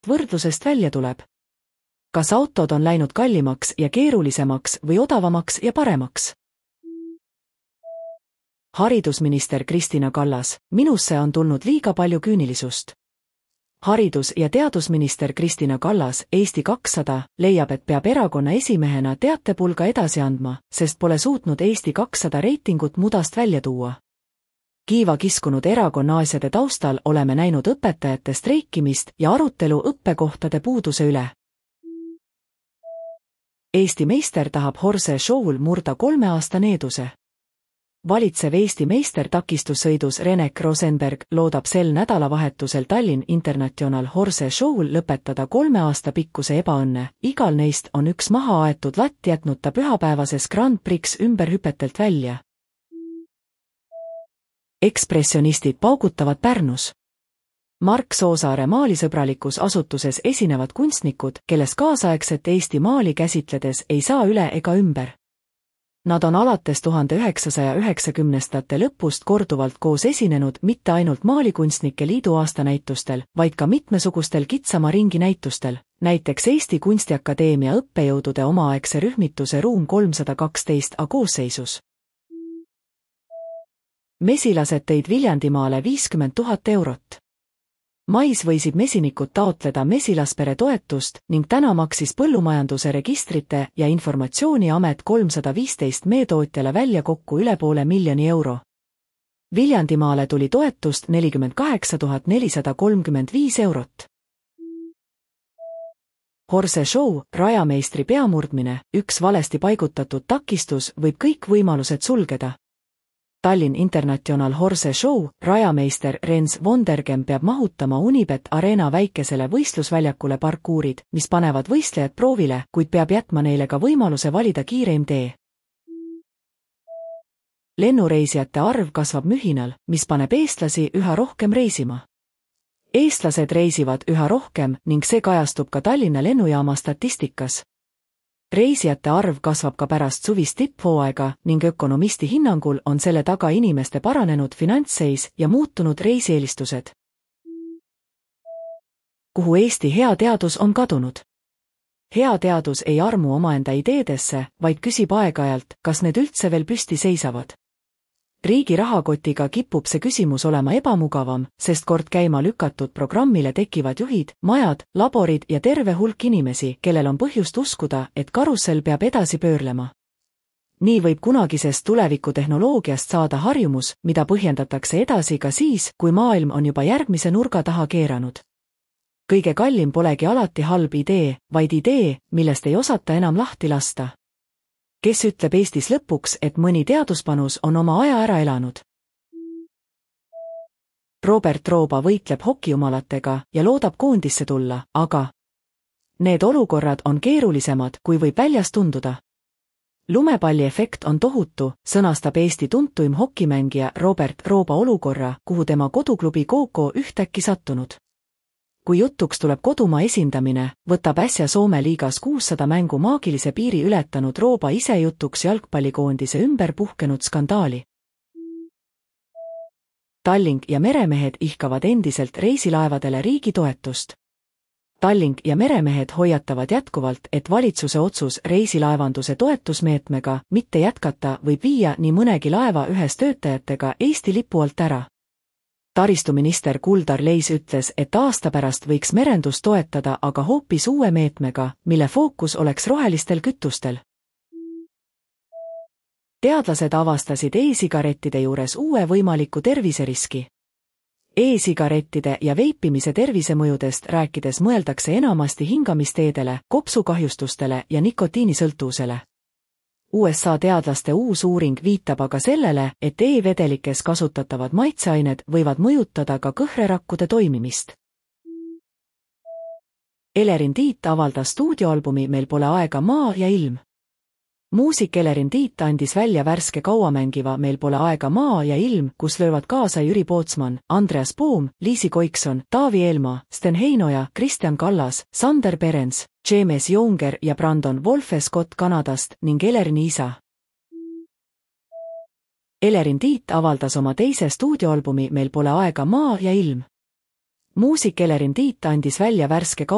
võrdlusest välja tuleb? Kas autod on läinud kallimaks ja keerulisemaks või odavamaks ja paremaks? Haridusminister Kristina Kallas, minusse on tulnud liiga palju küünilisust. Haridus- ja teadusminister Kristina Kallas, Eesti 200, leiab, et peab erakonna esimehena teatepulga edasi andma, sest pole suutnud Eesti 200 reitingut mudast välja tuua. Kiiva kiskunud erakonna asjade taustal oleme näinud õpetajate streikimist ja arutelu õppekohtade puuduse üle. Eesti meister tahab Horse Show'l murda 3 aasta needuse. Valitsev Eesti meister takistussõidus Renek Rosenberg loodab sel nädalavahetusel Tallinn International Horse Show'l lõpetada 3 aasta pikkuse ebaõnne. Igal neist on üks maha aetud latt jätnud ta pühapäevases Grand Prix ümberhüpetelt välja. Ekspressionistid paugutavad Pärnus. Mark Soosaare maalisõbralikus asutuses esinevad kunstnikud, kellest kaasaegset Eesti maali käsitledes ei saa üle ega ümber. Nad on alates 1990-ndate lõpust korduvalt koos esinenud mitte ainult Maalikunstnike Liidu aastanäitustel, vaid ka mitmesugustel kitsama ringi näitustel, näiteks Eesti Kunstiakadeemia õppejõudude omaaegse rühmituse Ruum 312A koosseisus. Mesilased tõid Viljandimaale 50 000 eurot. Mais võisid mesinikud taotleda mesilaspere toetust ning täna maksis Põllumajanduse Registrite ja Informatsiooni Amet 315 meetootjale välja kokku üle $500 000. Viljandimaale tuli toetust 48 435 eurot. Horse Show, rajameistri peamurdmine, üks valesti paigutatud takistus võib kõik võimalused sulgeda. Tallinn International Horse Show, rajameister Rens Vondergem peab mahutama Unibet Arena väikesele võistlusväljakule parkuurid, mis panevad võistlejad proovile, kuid peab jätma neile ka võimaluse valida kiireim tee. Lennureisijate arv kasvab mühinal, mis paneb eestlasi üha rohkem reisima. Eestlased reisivad üha rohkem ning see kajastub ka Tallinna lennujaama statistikas. Reisijate arv kasvab ka pärast suvist tipphooaega ning ökonomisti hinnangul on selle taga inimeste paranenud finantsseis ja muutunud reisieelistused. Kuhu Eesti hea teadus on kadunud? Hea teadus ei armu omaenda ideedesse, vaid küsib aeg-ajalt, kas need üldse veel püsti seisavad. Riigi rahakotiga kipub see küsimus olema ebamugavam, sest kord käima lükatud programmile tekivad juhid, majad, laborid ja terve hulk inimesi, kellel on põhjust uskuda, et karussell peab edasi pöörlema. Nii võib kunagisest tulevikutehnoloogiast saada harjumus, mida põhjendatakse edasi ka siis, kui maailm on juba järgmise nurga taha keeranud. Kõige kallim polegi alati halb idee, vaid idee, millest ei osata enam lahti lasta. Kes ütleb Eestis lõpuks, et mõni teaduspanus on oma aja ära elanud? Robert Rooba võitleb hokijumalatega ja loodab koondisse tulla, aga need olukorrad on keerulisemad, kui võib väljas tunduda. Lumepalli efekt on tohutu, sõnastab Eesti tuntuim hokimängija Robert Rooba olukorra, kuhu tema koduklubi KK ühtäkki sattunud. Kui jutuks tuleb kodumaa esindamine, võtab äsja Soome liigas 600 mängu maagilise piiri ületanud Rooba ise jutuks jalgpallikoondise ümber puhkenud skandaali. Tallink ja meremehed ihkavad endiselt reisilaevadele riigi toetust. Tallink ja meremehed hoiatavad jätkuvalt, et valitsuse otsus reisilaevanduse toetusmeetmega mitte jätkata võib viia nii mõnegi laeva ühes töötajatega Eesti lipu alt ära. Taristuminister Kuldar Leis ütles, et aasta pärast võiks merendus toetada aga hoopis uue meetmega, mille fookus oleks rohelistel kütustel. Teadlased avastasid e-sigarettide juures uue võimaliku terviseriski. E-sigarettide ja veipimise tervisemõjudest rääkides mõeldakse enamasti hingamisteedele, kopsukahjustustele ja nikotiinisõltuvusele. USA teadlaste uus uuring viitab aga sellele, et e-vedelikes kasutatavad maitseained võivad mõjutada ka kõhrerakkude toimimist. Elerin Tiit avaldas stuudioalbumi Meil pole aega maa ja ilm. Muusik Elerin Tiit andis välja värske kauamängiva Meil pole aega maa ja ilm, kus löövad kaasa Jüri Pootsman, Andreas Poom, Liisi Koikson, Taavi Eelmaa, Sten Heinoja, Kristjan Kallas, Sander Perens, James Younger ja Brandon Wolfe Scott Kanadast ning Elerini isa. Elerin Tiit avaldas oma teise stuudioalbumi Meil pole aega maa ja ilm. Muusik Elerin Tiit andis välja värske